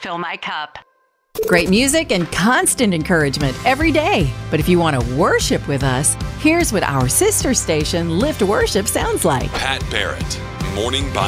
fill my cup. Great music and constant encouragement every day. But if you want to worship with us, here's what our sister station, Lift Worship, sounds like. Pat Barrett, Morning Bible.